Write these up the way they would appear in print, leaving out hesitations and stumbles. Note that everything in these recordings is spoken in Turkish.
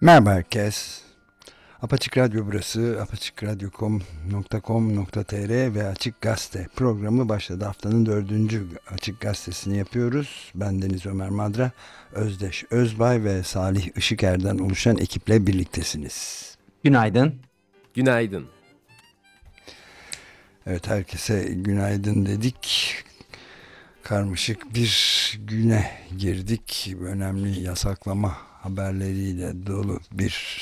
Merhaba herkes. Apaçık Radyo burası. apaçıkradyo.com.tr ve Açık Gazete programı başladı. Haftanın dördüncü Açık Gazetesini yapıyoruz. Ben Deniz Ömer Madra, Özdeş Özbay ve Salih Işıker'den oluşan ekiple birliktesiniz. Günaydın. Günaydın. Evet, herkese günaydın dedik. Karmaşık bir güne girdik. Önemli yasaklama haberleriyle dolu bir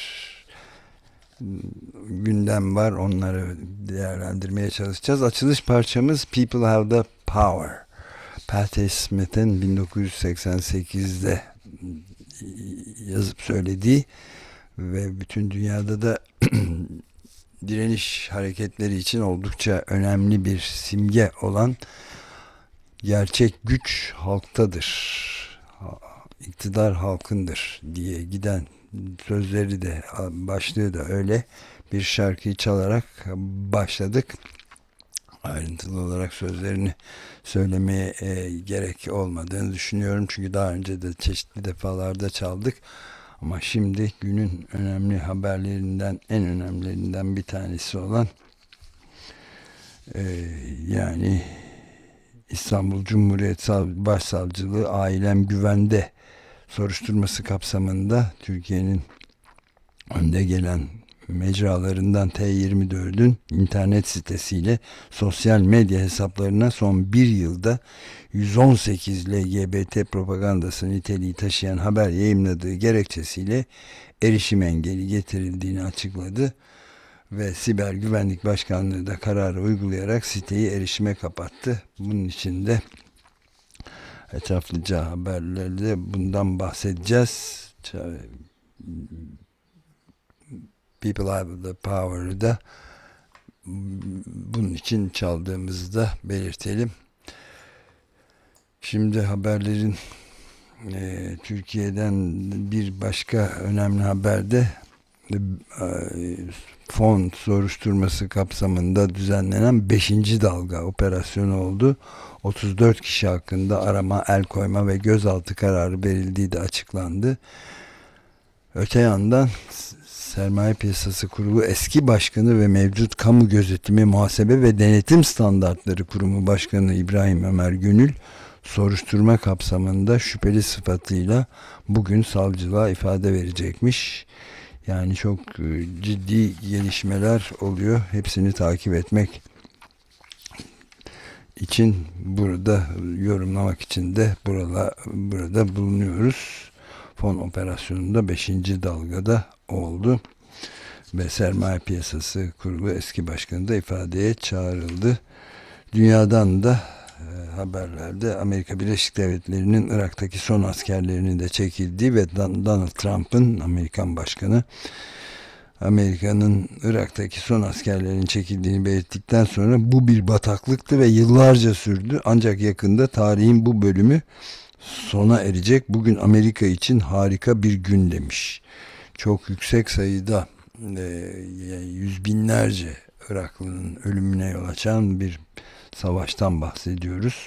gündem var. Onları değerlendirmeye çalışacağız. Açılış parçamız People Have the Power. Patti Smith'in 1988'de yazıp söylediği ve bütün dünyada da direniş hareketleri için oldukça önemli bir simge olan "gerçek güç halktadır, iktidar halkındır" diye giden sözleri de, başlığı da öyle. Bir şarkıyı çalarak başladık. Ayrıntılı olarak sözlerini söylemeye gerek olmadığını düşünüyorum. Çünkü daha önce de çeşitli defalarda çaldık. Ama şimdi günün önemli haberlerinden, en önemlilerinden bir tanesi olan yani İstanbul Cumhuriyet Başsavcılığı Ailem Güvende soruşturması kapsamında Türkiye'nin önde gelen mecralarından T24'ün internet sitesiyle sosyal medya hesaplarına son bir yılda 118 LGBT propagandası niteliği taşıyan haber yayımladığı gerekçesiyle erişim engeli getirildiğini açıkladı ve Siber Güvenlik Başkanlığı da kararı uygulayarak siteyi erişime kapattı. Bunun için de etraflıca haberlerde bundan bahsedeceğiz. People Have the Power'ı da bunun için çaldığımızı da belirtelim. Şimdi haberlerin Türkiye'den bir başka önemli haberde fon soruşturması kapsamında düzenlenen 5. dalga operasyonu oldu. 34 kişi hakkında arama, el koyma ve gözaltı kararı verildiği de açıklandı. Öte yandan Sermaye Piyasası Kurulu eski başkanı ve mevcut Kamu Gözetimi, Muhasebe ve Denetim Standartları Kurumu Başkanı İbrahim Ömer Gönül soruşturma kapsamında şüpheli sıfatıyla bugün savcılığa ifade verecekmiş. Yani çok ciddi gelişmeler oluyor. Hepsini takip etmek için burada yorumlamak için de burada bulunuyoruz. Fon operasyonunda 5. dalgada oldu ve Sermaye Piyasası Kurulu eski başkanı da ifadeye çağrıldı. Dünyadan da haberlerde Amerika Birleşik Devletleri'nin Irak'taki son askerlerinin de çekildiği ve Donald Trump'ın, Amerikan başkanı, Amerika'nın Irak'taki son askerlerinin çekildiğini belirttikten sonra bu bir bataklıktı ve yıllarca sürdü. Ancak yakında tarihin bu bölümü sona erecek. Bugün Amerika için harika bir gün demiş. Çok yüksek sayıda yüz binlerce Iraklı'nın ölümüne yol açan bir savaştan bahsediyoruz.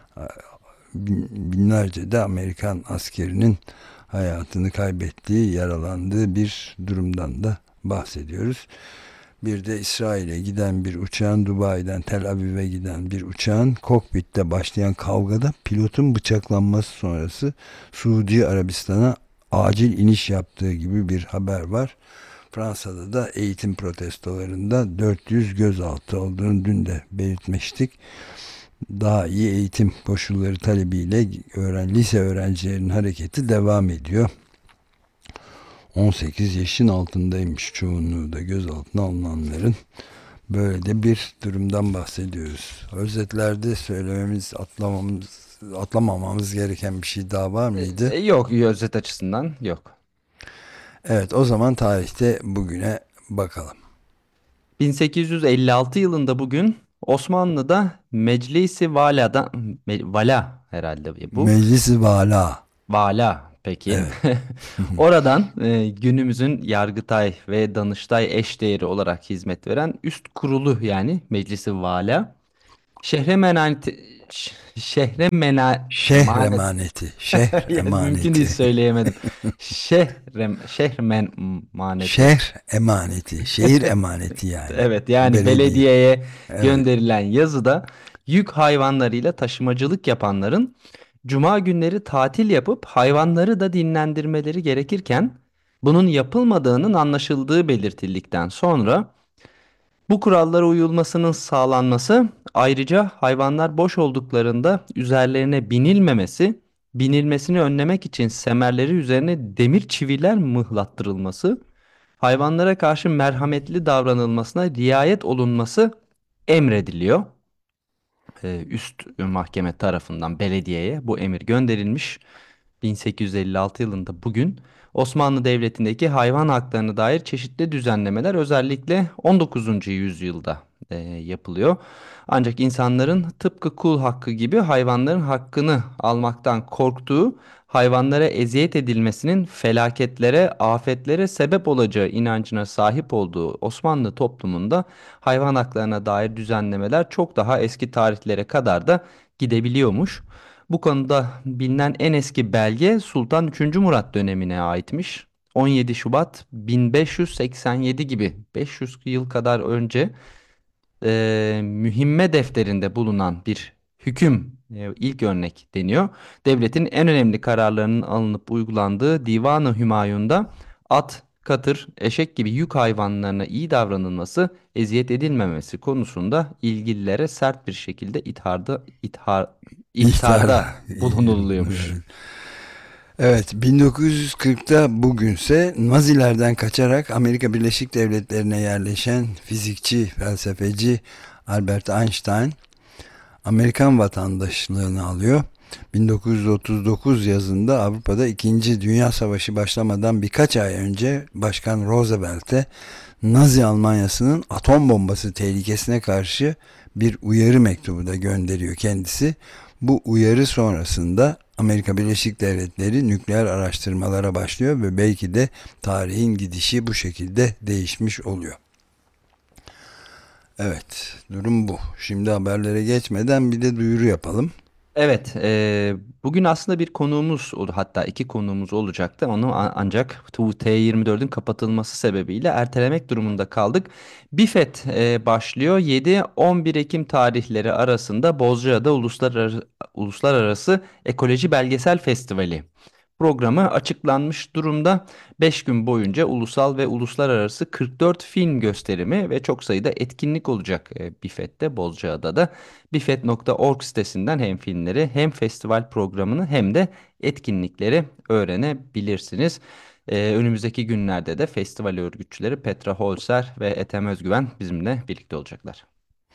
Binlerce de Amerikan askerinin hayatını kaybettiği, yaralandığı bir durumdan da bahsediyoruz. Bir de İsrail'e giden bir uçağın, Dubai'den Tel Aviv'e giden bir uçağın kokpitte başlayan kavgada pilotun bıçaklanması sonrası Suudi Arabistan'a acil iniş yaptığı gibi bir haber var. Fransa'da da eğitim protestolarında 400 gözaltı olduğunu dün de belirtmiştik. Daha iyi eğitim koşulları talebiyle lise öğrencilerinin hareketi devam ediyor. 18 yaşın altındaymış çoğunluğu da gözaltına alınanların. Böyle de bir durumdan bahsediyoruz. Özetlerde söylememiz, atlamamamız gereken bir şey daha var mıydı? Yok, özet açısından yok. Evet, o zaman tarihte bugüne bakalım. 1856 yılında bugün Osmanlı'da Meclisi Vala herhalde bu. Meclis-i Vala. Vala peki. Evet. Oradan günümüzün Yargıtay ve Danıştay eşdeğeri olarak hizmet veren üst kurulu, yani Meclisi Vala Şehremenati Şehir şehremenanet emaneti. Şehir ya mümkün değil, emaneti. söyleyemedim. Şehremenaneti. Şehir emaneti. Şehir emaneti yani. Evet, yani Belediye. belediyeye Evet. gönderilen yazıda yük hayvanlarıyla taşımacılık yapanların cuma günleri tatil yapıp hayvanları da dinlendirmeleri gerekirken bunun yapılmadığının anlaşıldığı belirtildikten sonra bu kurallara uyulmasının sağlanması, ayrıca hayvanlar boş olduklarında üzerlerine binilmemesi, binilmesini önlemek için semerleri üzerine demir çiviler mıhlattırılması, hayvanlara karşı merhametli davranılmasına riayet olunması emrediliyor. Üst mahkeme tarafından belediyeye bu emir gönderilmiş. 1856 yılında bugün Osmanlı Devleti'ndeki hayvan haklarına dair çeşitli düzenlemeler özellikle 19. yüzyılda yapılıyor. Ancak insanların tıpkı kul hakkı gibi hayvanların hakkını almaktan korktuğu, hayvanlara eziyet edilmesinin felaketlere, afetlere sebep olacağı inancına sahip olduğu Osmanlı toplumunda hayvan haklarına dair düzenlemeler çok daha eski tarihlere kadar da gidebiliyormuş. Bu konuda bilinen en eski belge Sultan II. Murat dönemine aitmiş. 17 Şubat 1587 gibi 500 yıl kadar önce mühimme defterinde bulunan bir hüküm, ilk örnek deniyor. Devletin en önemli kararlarının alınıp uygulandığı Divan-ı Hümayun'da at, katır, eşek gibi yük hayvanlarına iyi davranılması, eziyet edilmemesi konusunda ilgililere sert bir şekilde ihtarda İhtara. bulunuluyormuş. Evet, 1940'ta bugünse Nazilerden kaçarak Amerika Birleşik Devletleri'ne yerleşen fizikçi, felsefeci Albert Einstein Amerikan vatandaşlığını alıyor. 1939 yazında Avrupa'da İkinci Dünya Savaşı başlamadan birkaç ay önce Başkan Roosevelt'e Nazi Almanyası'nın atom bombası tehlikesine karşı bir uyarı mektubu da gönderiyor kendisi. Bu uyarı sonrasında Amerika Birleşik Devletleri nükleer araştırmalara başlıyor ve belki de tarihin gidişi bu şekilde değişmiş oluyor. Evet, durum bu. Şimdi haberlere geçmeden bir de duyuru yapalım. Evet, bugün aslında bir konuğumuz, hatta iki konuğumuz olacaktı. Onu ancak bu T24'ün kapatılması sebebiyle ertelemek durumunda kaldık. BİFET başlıyor. 7-11 Ekim tarihleri arasında Bozcaada Uluslararası Ekoloji Belgesel Festivali programı açıklanmış durumda. 5 gün boyunca ulusal ve uluslararası 44 film gösterimi ve çok sayıda etkinlik olacak BİFET'te, Bozcaada'da. Bifet.org sitesinden hem filmleri hem festival programını hem de etkinlikleri öğrenebilirsiniz. Önümüzdeki günlerde de festival örgütçüleri Petra Holzer ve Ethem Özgüven bizimle birlikte olacaklar.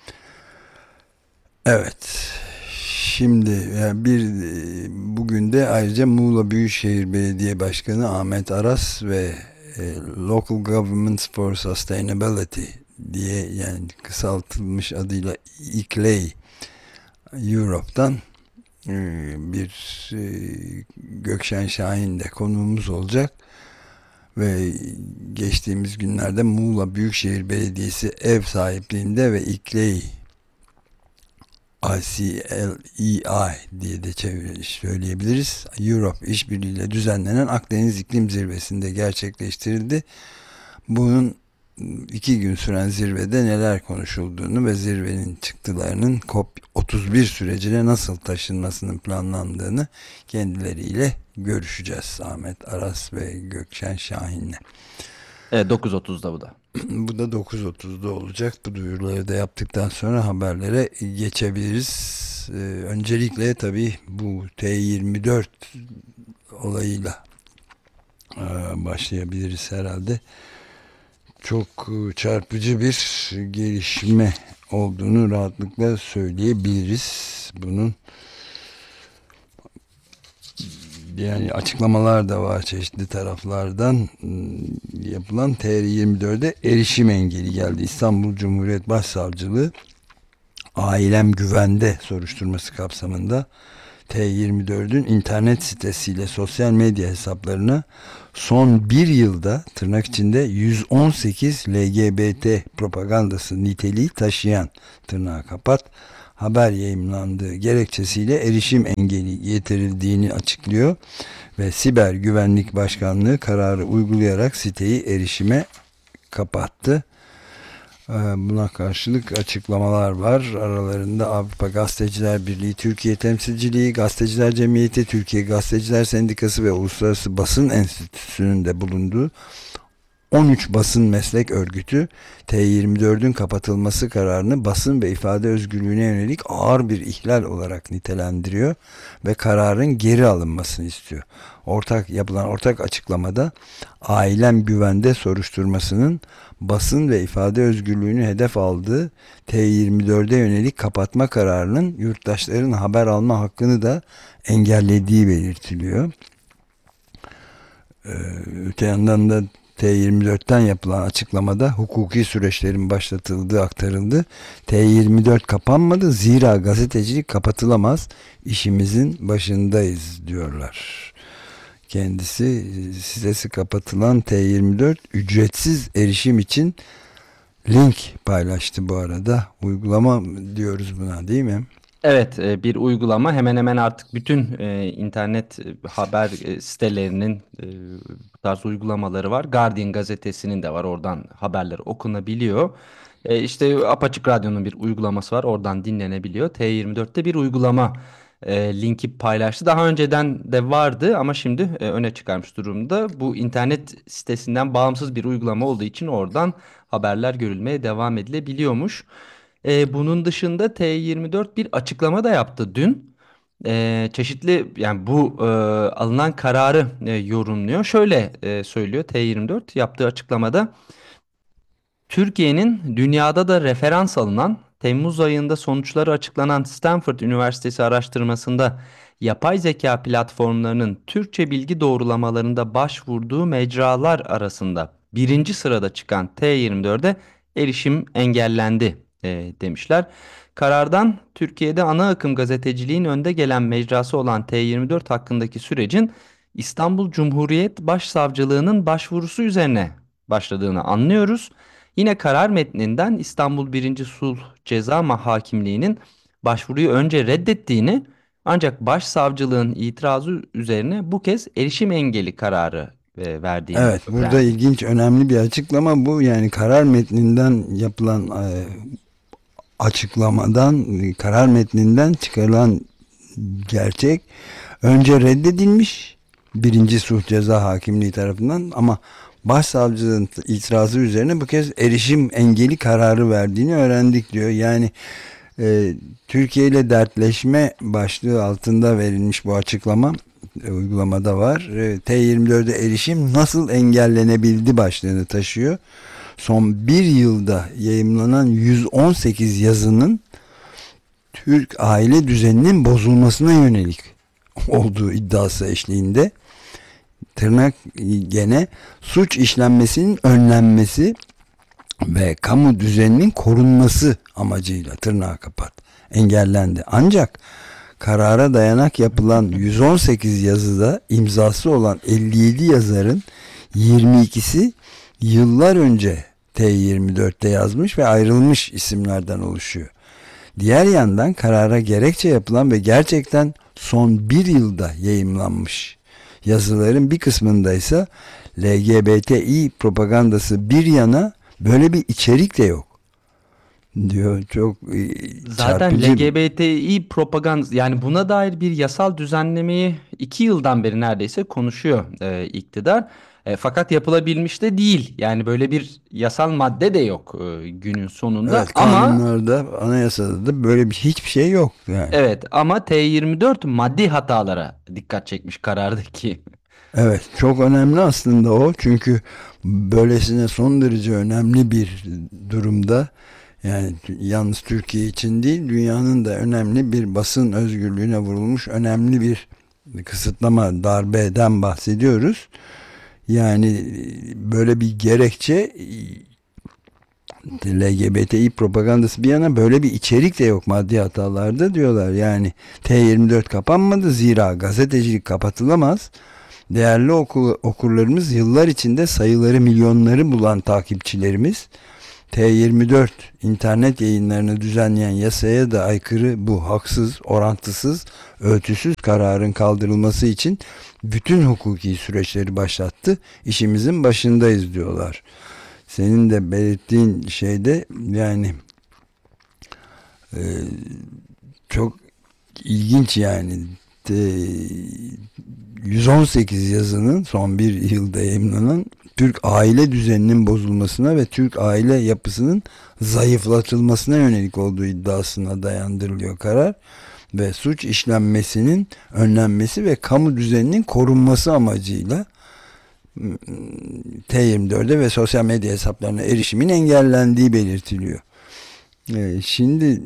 Evet. Şimdi bugün de ayrıca Muğla Büyükşehir Belediye Başkanı Ahmet Aras ve Local Governments for Sustainability diye, yani kısaltılmış adıyla İKLEY Europe'dan bir Gökşen Şahin de konuğumuz olacak ve geçtiğimiz günlerde Muğla Büyükşehir Belediyesi ev sahipliğinde ve İKLEY ICLEI diye de söyleyebiliriz. Europe işbirliğiyle düzenlenen Akdeniz İklim Zirvesi'nde gerçekleştirildi. Bunun 2 gün süren zirvede neler konuşulduğunu ve zirvenin çıktılarının COP31 sürecine nasıl taşınmasının planlandığını kendileriyle görüşeceğiz. Ahmet Aras ve Gökşen Şahin'le. 9.30'da bu da. Bu da 9.30'da olacak. Bu duyuruları da yaptıktan sonra haberlere geçebiliriz. Öncelikle tabii bu T24 olayıyla başlayabiliriz herhalde. Çok çarpıcı bir gelişme olduğunu rahatlıkla söyleyebiliriz. Bunun yani açıklamalar da var çeşitli taraflardan yapılan. TR24'de erişim engeli geldi. İstanbul Cumhuriyet Başsavcılığı ailem güvende soruşturması kapsamında T24'ün internet sitesiyle sosyal medya hesaplarına son bir yılda tırnak içinde 118 LGBT propagandası niteliği taşıyan, tırnağı kapat, haber yayımlandığı gerekçesiyle erişim engeli getirildiğini açıklıyor ve Siber Güvenlik Başkanlığı kararı uygulayarak siteyi erişime kapattı. Buna karşılık açıklamalar var. Aralarında Avrupa Gazeteciler Birliği, Türkiye Temsilciliği, Gazeteciler Cemiyeti, Türkiye Gazeteciler Sendikası ve Uluslararası Basın Enstitüsü'nün de bulunduğu 13 basın meslek örgütü T24'ün kapatılması kararını basın ve ifade özgürlüğüne yönelik ağır bir ihlal olarak nitelendiriyor ve kararın geri alınmasını istiyor. Yapılan ortak açıklamada Ailem Güvende soruşturmasının basın ve ifade özgürlüğünü hedef aldığı T24'e yönelik kapatma kararının yurttaşların haber alma hakkını da engellediği belirtiliyor. Öte yandan da T24'ten yapılan açıklamada hukuki süreçlerin başlatıldığı aktarıldı. T24 kapanmadı, zira gazetecilik kapatılamaz. İşimizin başındayız diyorlar. Kendisi sitesi kapatılan T24 ücretsiz erişim için link paylaştı bu arada. Uygulama diyoruz buna, değil mi? Evet, bir uygulama. Hemen hemen artık bütün internet haber sitelerinin bu tarz uygulamaları var. Guardian gazetesinin de var. Oradan haberler okunabiliyor. İşte Apaçık Radyo'nun bir uygulaması var. Oradan dinlenebiliyor. T24'te bir uygulama linki paylaştı. Daha önceden de vardı ama şimdi öne çıkarmış durumda. Bu internet sitesinden bağımsız bir uygulama olduğu için oradan haberler görülmeye devam edilebiliyormuş. Bunun dışında T24 bir açıklama da yaptı dün. Çeşitli, yani bu alınan kararı yorumluyor. Şöyle söylüyor T24 yaptığı açıklamada. Türkiye'nin dünyada da referans alınan, Temmuz ayında sonuçları açıklanan Stanford Üniversitesi araştırmasında yapay zeka platformlarının Türkçe bilgi doğrulamalarında başvurduğu mecralar arasında birinci sırada çıkan T24'e erişim engellendi demişler. Karardan Türkiye'de ana akım gazeteciliğin önde gelen mecrası olan T24 hakkındaki sürecin İstanbul Cumhuriyet Başsavcılığı'nın başvurusu üzerine başladığını anlıyoruz. Yine karar metninden İstanbul 1. Sulh Ceza Hakimliği'nin başvuruyu önce reddettiğini, ancak başsavcılığın itirazı üzerine bu kez erişim engeli kararı verdiğini Evet, burada öğrendik. ilginç, önemli bir açıklama bu. Yani karar metninden yapılan açıklamadan, karar metninden çıkarılan gerçek önce reddedilmiş birinci Sulh Ceza Hakimliği tarafından, ama Başsavcılığın itirazı üzerine bu kez erişim engeli kararı verdiğini öğrendik diyor. Yani Türkiye ile dertleşme başlığı altında verilmiş bu açıklama uygulamada var. T24'e erişim nasıl engellenebildi başlığını taşıyor. Son bir yılda yayımlanan 118 yazının Türk aile düzeninin bozulmasına yönelik olduğu iddiası eşliğinde, tırnak gene, suç işlenmesinin önlenmesi ve kamu düzeninin korunması amacıyla, tırnağı kapat, engellendi. Ancak karara dayanak yapılan 118 yazıda imzası olan 57 yazarın 22'si yıllar önce T24'te yazmış ve ayrılmış isimlerden oluşuyor. Diğer yandan karara gerekçe yapılan ve gerçekten son bir yılda yayımlanmış yazıların bir kısmında ise LGBTİ propagandası bir yana böyle bir içerik de yok diyor. Çok Zaten çarpıcı. LGBTİ propaganda, yani buna dair bir yasal düzenlemeyi 2 yıldan beri neredeyse konuşuyor iktidar. Fakat yapılabilmiş de değil. Yani böyle bir yasal madde de yok günün sonunda. Evet, Ama kanunlarda, anayasada da böyle bir hiçbir şey yok yani. evet, ama T24 maddi hatalara dikkat çekmiş karardaki. Evet, çok önemli aslında o, çünkü böylesine son derece önemli bir durumda, yani yalnız Türkiye için değil, dünyanın da önemli bir basın özgürlüğüne vurulmuş önemli bir kısıtlama, darbeden bahsediyoruz. Yani böyle bir gerekçe, LGBTİ propagandası bir yana, böyle bir içerik de yok maddi hatalarda diyorlar. Yani T24 kapanmadı, zira gazetecilik kapatılamaz. Değerli okurlarımız, yıllar içinde sayıları milyonları bulan takipçilerimiz T24 internet yayınlarını düzenleyen yasaya da aykırı bu haksız, orantısız, ölçüsüz kararın kaldırılması için bütün hukuki süreçleri başlattı. İşimizin başındayız diyorlar. Senin de belirttiğin şeyde yani çok ilginç yani. 118 yazının son bir yılda yayımlanan Türk aile düzeninin bozulmasına ve Türk aile yapısının zayıflatılmasına yönelik olduğu iddiasına dayandırılıyor karar ve suç işlenmesinin önlenmesi ve kamu düzeninin korunması amacıyla T24'e ve sosyal medya hesaplarına erişimin engellendiği belirtiliyor. Şimdi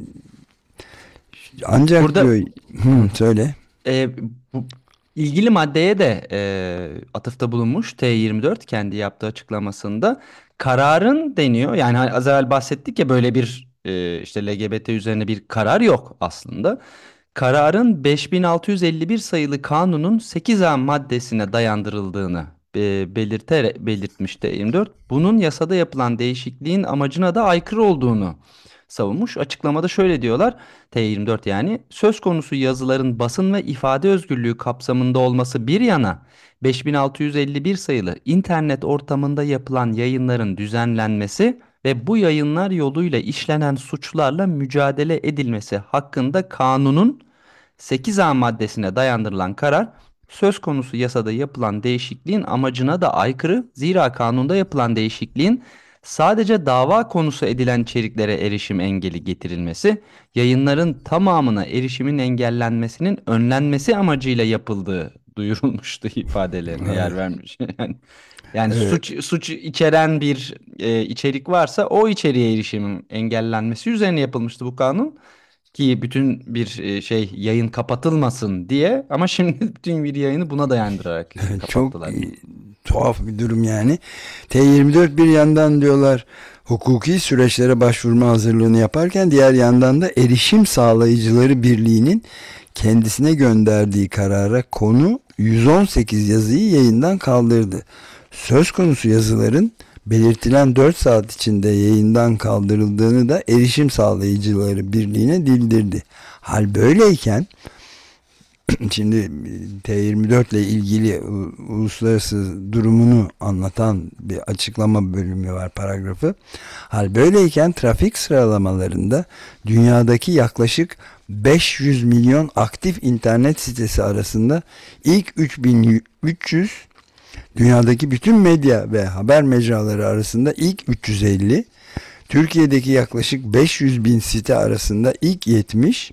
ancak Burada diyor, söyle. e, bu ilgili maddeye de atıfta bulunmuş T24 kendi yaptığı açıklamasında. Kararın deniyor. Yani hani az evvel bahsettik ya, böyle bir işte LGBT üzerine bir karar yok aslında. Kararın 5651 sayılı kanunun 8A maddesine dayandırıldığını belirtmiş T24. Bunun yasada yapılan değişikliğin amacına da aykırı olduğunu savunmuş. Açıklamada şöyle diyorlar, T24 yani: söz konusu yazıların basın ve ifade özgürlüğü kapsamında olması bir yana, 5651 sayılı internet ortamında yapılan yayınların düzenlenmesi ve bu yayınlar yoluyla işlenen suçlarla mücadele edilmesi hakkında kanunun 8A maddesine dayandırılan karar, söz konusu yasada yapılan değişikliğin amacına da aykırı. Zira kanunda yapılan değişikliğin sadece dava konusu edilen içeriklere erişim engeli getirilmesi, yayınların tamamına erişimin engellenmesinin önlenmesi amacıyla yapıldığı duyurulmuştu ifadelerine yer vermiş. Yani Evet. suç içeren bir içerik varsa o içeriğe erişimin engellenmesi üzerine yapılmıştı bu kanun. Ki bütün bir yayın kapatılmasın diye, ama şimdi bütün bir yayını buna dayandırarak Çok kapattılar. tuhaf bir durum yani. T24 bir yandan diyorlar hukuki süreçlere başvurma hazırlığını yaparken, diğer yandan da Erişim Sağlayıcıları Birliği'nin kendisine gönderdiği karara konu 118 yazıyı yayından kaldırdı. Söz konusu yazıların belirtilen 4 saat içinde yayından kaldırıldığını da Erişim Sağlayıcıları Birliği'ne bildirdi. Hal böyleyken şimdi T24 ile ilgili uluslararası durumunu anlatan bir açıklama bölümü var, paragrafı. Hal böyleyken trafik sıralamalarında dünyadaki yaklaşık 500 milyon aktif internet sitesi arasında ilk 3300, dünyadaki bütün medya ve haber mecraları arasında ilk 350, Türkiye'deki yaklaşık 500 bin site arasında ilk 70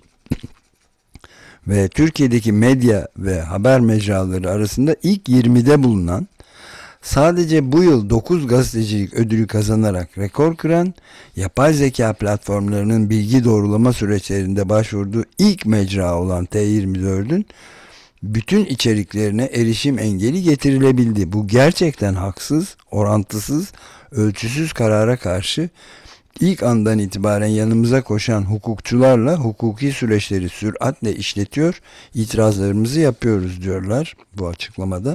ve Türkiye'deki medya ve haber mecraları arasında ilk 20'de bulunan, sadece bu yıl 9 gazetecilik ödülü kazanarak rekor kıran, yapay zeka platformlarının bilgi doğrulama süreçlerinde başvurduğu ilk mecra olan T24'ün bütün içeriklerine erişim engeli getirilebildi. Bu gerçekten haksız, orantısız, ölçüsüz karara karşı İlk andan itibaren yanımıza koşan hukukçularla hukuki süreçleri süratle işletiyor, itirazlarımızı yapıyoruz diyorlar bu açıklamada.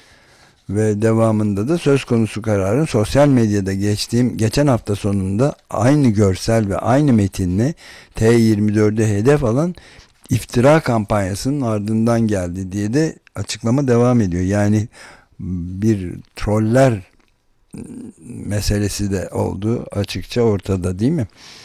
Ve devamında da söz konusu kararın sosyal medyada geçen hafta sonunda aynı görsel ve aynı metinle T24'e hedef alan iftira kampanyasının ardından geldi diye de açıklama devam ediyor. Yani bir troller meselesi de oldu açıkça ortada, değil mi?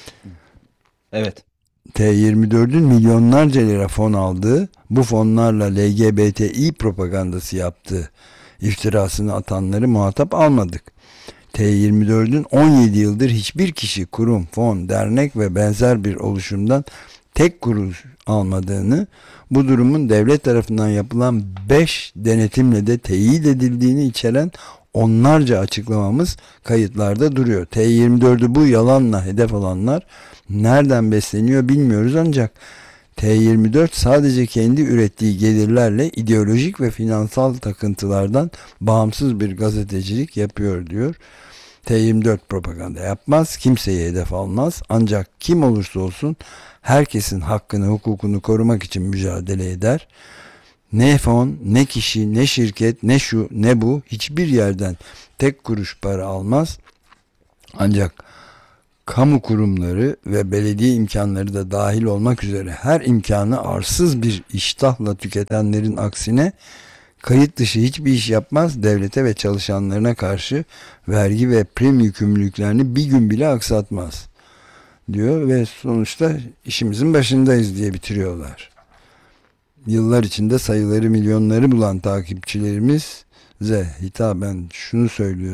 Evet. T24'ün milyonlarca lira fon aldığı, bu fonlarla LGBTİ propagandası yaptığı iftirasını atanları muhatap almadık. T24'ün 17 yıldır hiçbir kişi, kurum, fon, dernek ve benzer bir oluşumdan tek kuruş almadığını, bu durumun devlet tarafından yapılan 5 denetimle de teyit edildiğini içeren onlarca açıklamamız kayıtlarda duruyor. T24'ü bu yalanla hedef alanlar nereden besleniyor bilmiyoruz, ancak T24 sadece kendi ürettiği gelirlerle ideolojik ve finansal takıntılardan bağımsız bir gazetecilik yapıyor diyor. T24 propaganda yapmaz, kimseye hedef almaz, ancak kim olursa olsun herkesin hakkını, hukukunu korumak için mücadele eder. Ne fon, ne kişi, ne şirket, ne şu, ne bu hiçbir yerden tek kuruş para almaz. Ancak kamu kurumları ve belediye imkanları da dahil olmak üzere her imkanı arsız bir iştahla tüketenlerin aksine kayıt dışı hiçbir iş yapmaz, devlete ve çalışanlarına karşı vergi ve prim yükümlülüklerini bir gün bile aksatmaz diyor ve sonuçta işimizin başındayız diye bitiriyorlar. Yıllar içinde sayıları milyonları bulan takipçilerimize hitaben şunu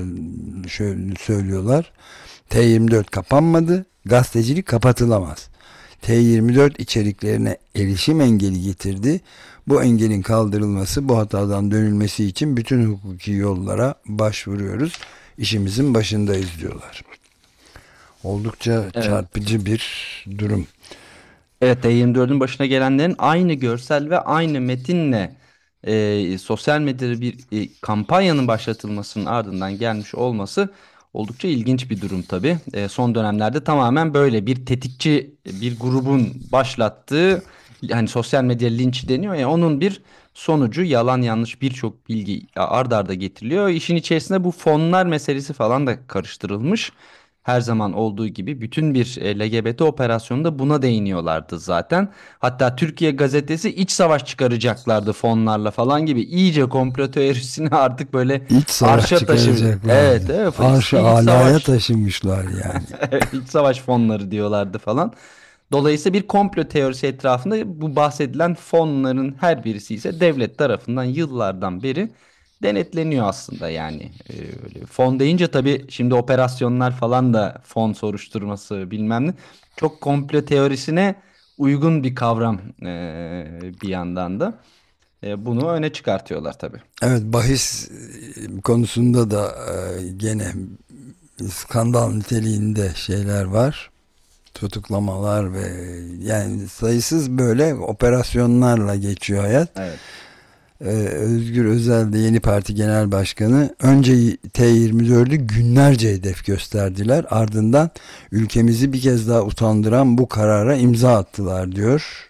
söylüyorlar. T24 kapanmadı, gazetecilik kapatılamaz. T24 içeriklerine erişim engeli getirdi. Bu engelin kaldırılması, bu hatadan dönülmesi için bütün hukuki yollara başvuruyoruz. İşimizin başındayız diyorlar. Oldukça Evet. çarpıcı bir durum. Evet, E24'ün başına gelenlerin aynı görsel ve aynı metinle sosyal medyada bir kampanyanın başlatılmasının ardından gelmiş olması oldukça ilginç bir durum tabii. Son dönemlerde tamamen böyle bir tetikçi bir grubun başlattığı, hani sosyal medya linç deniyor ya, onun bir sonucu yalan yanlış birçok bilgi ard arda getiriliyor. İşin içerisinde bu fonlar meselesi falan da karıştırılmış. Her zaman olduğu gibi bütün bir LGBT operasyonunda buna değiniyorlardı zaten. Hatta Türkiye Gazetesi iç savaş çıkaracaklardı fonlarla falan gibi, iyice komplo teorisini artık böyle İç savaş arşa taşımış. çıkaracaklar. Evet, evet. Arş-ı İç alaya savaş, taşımışlar yani. iç savaş fonları diyorlardı falan. Dolayısıyla bir komplo teorisi etrafında bu bahsedilen fonların her birisi ise devlet tarafından yıllardan beri denetleniyor aslında yani. Öyle fon deyince tabii şimdi operasyonlar falan da fon soruşturması bilmem ne, çok komplo teorisine uygun bir kavram bir yandan da. Bunu öne çıkartıyorlar tabii. Evet, bahis konusunda da gene skandal niteliğinde şeyler var. Tutuklamalar ve yani sayısız böyle operasyonlarla geçiyor hayat. Evet. Özgür Özel de Yeni Parti Genel Başkanı önce T24'ü günlerce hedef gösterdiler. Ardından ülkemizi bir kez daha utandıran bu karara imza attılar diyor.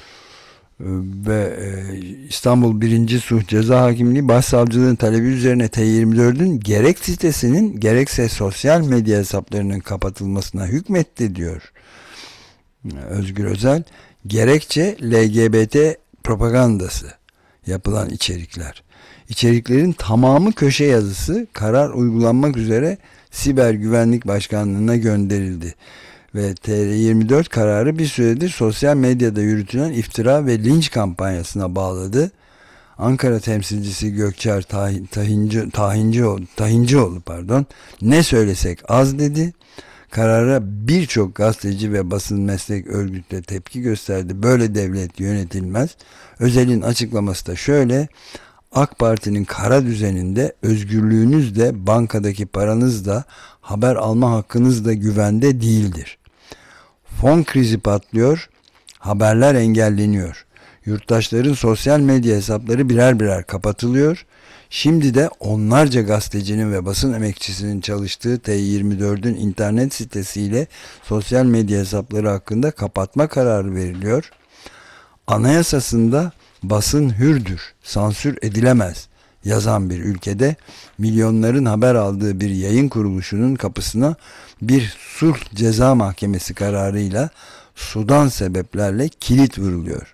Ve İstanbul 1. Sulh Ceza Hakimliği Başsavcılığın talebi üzerine T24'ün gerek sitesinin gerekse sosyal medya hesaplarının kapatılmasına hükmetti diyor Özgür Özel. Gerekçe LGBT propagandası yapılan içerikler. İçeriklerin tamamı köşe yazısı, karar uygulanmak üzere Siber Güvenlik Başkanlığı'na gönderildi. Ve TR24 kararı bir süredir sosyal medyada yürütülen iftira ve linç kampanyasına bağladı. Ankara temsilcisi Gökçer Tahincioğlu ne söylesek az dedi. Karara birçok gazeteci ve basın meslek örgütü tepki gösterdi. Böyle devlet yönetilmez. Özel'in açıklaması da şöyle: AK Parti'nin kara düzeninde özgürlüğünüz de, bankadaki paranız da, haber alma hakkınız da güvende değildir. Fon krizi patlıyor, haberler engelleniyor. Yurttaşların sosyal medya hesapları birer birer kapatılıyor. Şimdi de onlarca gazetecinin ve basın emekçisinin çalıştığı T24'ün internet sitesiyle sosyal medya hesapları hakkında kapatma kararı veriliyor. Anayasasında basın hürdür, sansür edilemez yazan bir ülkede milyonların haber aldığı bir yayın kuruluşunun kapısına bir sulh ceza mahkemesi kararıyla sudan sebeplerle kilit vuruluyor.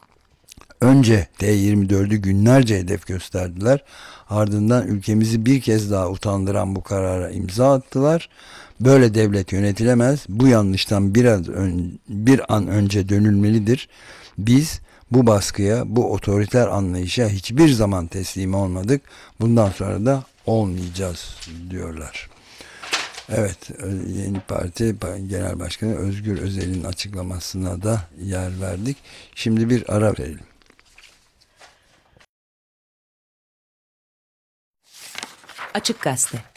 Önce T24'ü günlerce hedef gösterdiler. Ardından ülkemizi bir kez daha utandıran bu karara imza attılar. Böyle devlet yönetilemez. Bu yanlıştan bir an önce dönülmelidir. Biz bu baskıya, bu otoriter anlayışa hiçbir zaman teslim olmadık. Bundan sonra da olmayacağız diyorlar. Evet, Yeni Parti Genel Başkanı Özgür Özel'in açıklamasına da yer verdik. Şimdi bir ara verelim. Açık Gazete.